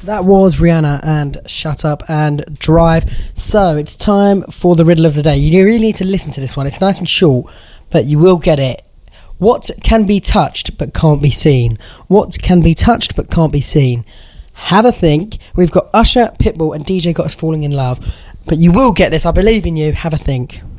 That was Rihanna and Shut Up and Drive. So it's time for the riddle of the day. You really need to listen to this one. It's nice and short, but you will get it. What can be touched but can't be seen? What can be touched but can't be seen? Have a think. We've got Usher, Pitbull and DJ Got Us Falling in Love. But you will get this. I believe in you. Have a think.